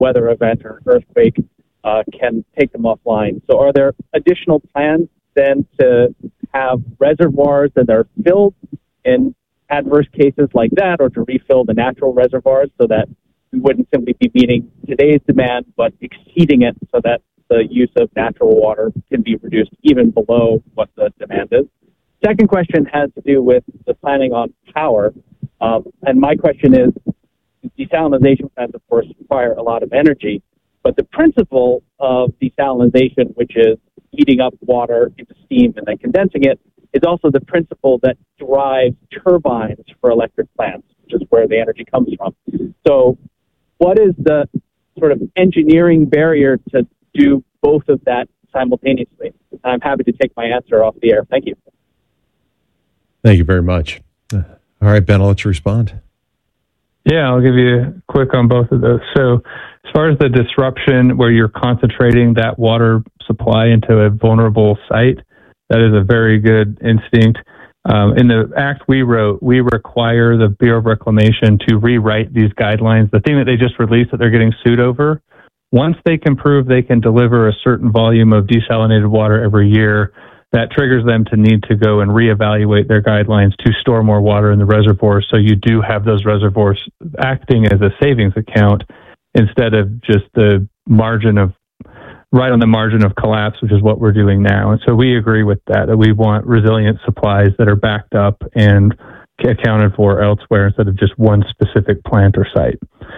weather event or earthquake can take them offline. So are there additional plans then to have reservoirs that are filled in adverse cases like that, or to refill the natural reservoirs so that we wouldn't simply be meeting today's demand, but exceeding it so that the use of natural water can be reduced even below what the demand is? Second question has to do with the planning on power. And my question is, desalination plants, of course, require a lot of energy, but the principle of desalination, which is heating up water into steam and then condensing it, is also the principle that drives turbines for electric plants, which is where the energy comes from. So what is the sort of engineering barrier to do both of that simultaneously? I'm happy to take my answer off the air. Thank you. Thank you very much. All right, Ben, I'll let you respond. Yeah, I'll give you a quick on both of those. So as far as the disruption where you're concentrating that water supply into a vulnerable site, that is a very good instinct. In the act we wrote, we require the Bureau of Reclamation to rewrite these guidelines. The thing that they just released that they're getting sued over, once they can prove they can deliver a certain volume of desalinated water every year, that triggers them to need to go and reevaluate their guidelines to store more water in the reservoirs. So you do have those reservoirs acting as a savings account instead of just the margin of right on the margin of collapse, which is what we're doing now. And so we agree with that we want resilient supplies that are backed up and accounted for elsewhere instead of just one specific plant or site.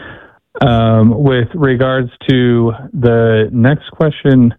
With regards to the next question,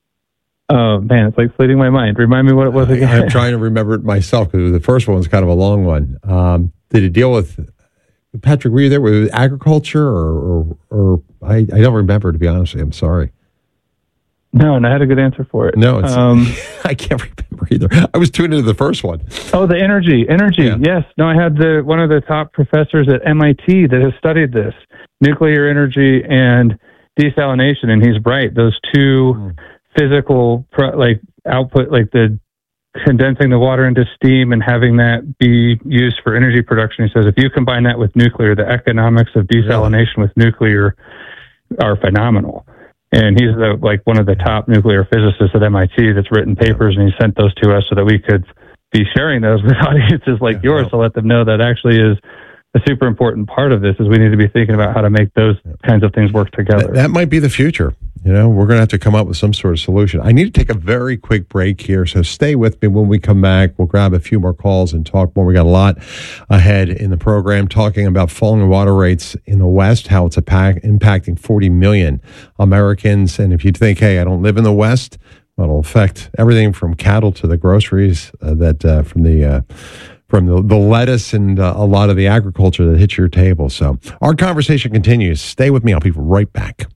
oh man, it's like fleeting my mind. Remind me what it was again. I'm trying to remember it myself because the first one was kind of a long one. Did it deal with, Patrick, were you there with agriculture or I don't remember, to be honest with you. I'm sorry. No, and I had a good answer for it. No, it's, I can't remember either. I was tuned into the first one. Oh, the energy. Yeah. Yes. No, I had one of the top professors at MIT that has studied this, nuclear energy and desalination, and he's right. Those two physical output, like the condensing the water into steam and having that be used for energy production. He says if you combine that with nuclear, the economics of desalination with nuclear are phenomenal. And he's one of the top nuclear physicists at MIT that's written papers, and he sent those to us so that we could be sharing those with audiences like yours to let them know that actually is a super important part of this is we need to be thinking about how to make those kinds of things work together. That might be the future. You know, we're going to have to come up with some sort of solution. I need to take a very quick break here, so stay with me. When we come back, we'll grab a few more calls and talk more. We got a lot ahead in the program, talking about falling water rates in the West, how it's impacting 40 million Americans. And if you think, hey, I don't live in the West, well, it'll affect everything from cattle to the groceries from the lettuce and a lot of the agriculture that hits your table. So our conversation continues. Stay with me. I'll be right back.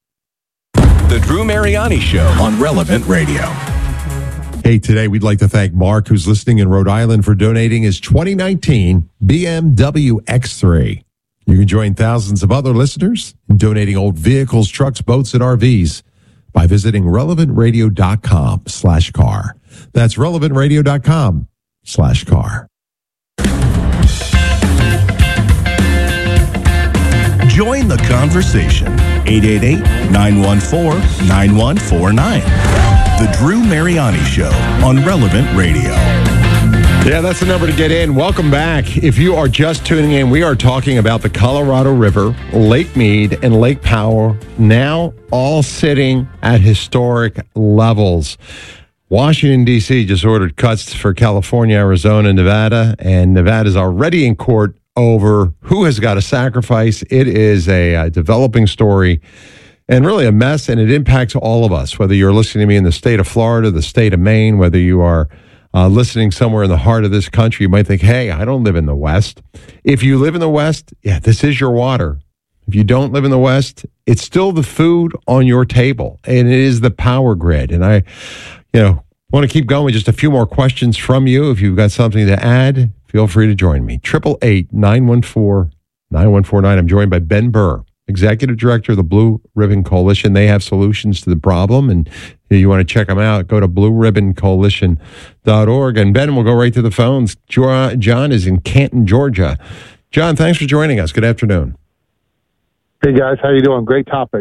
The Drew Mariani Show on Relevant Radio. Hey, today we'd like to thank Mark, who's listening in Rhode Island, for donating his 2019 BMW X3. You can join thousands of other listeners in donating old vehicles, trucks, boats, and RVs by visiting relevantradio.com/car. That's relevantradio.com/car. Join the conversation. 888-914-9149. The Drew Mariani Show on Relevant Radio. Yeah, that's the number to get in. Welcome back. If you are just tuning in, we are talking about the Colorado River, Lake Mead, and Lake Powell, now all sitting at historic levels. Washington, D.C. just ordered cuts for California, Arizona, Nevada, and Nevada's already in court over who has got to sacrifice. It is a developing story and really a mess, and it impacts all of us, whether you're listening to me in the state of Florida, the state of Maine, whether you are listening somewhere in the heart of this country. You might think, hey, I don't live in the West. If you live in the West, yeah, this is your water. If you don't live in the West, it's still the food on your table, and it is the power grid. And I, want to keep going. Just a few more questions from you. If you've got something to add, feel free to join me. 888-914-9149. I'm joined by Ben Burr, Executive Director of the Blue Ribbon Coalition. They have solutions to the problem, and if you want to check them out, go to blueribboncoalition.org. And Ben, we'll go right to the phones. John is in Canton, Georgia. John, thanks for joining us. Good afternoon. Hey guys, how you doing? Great topic.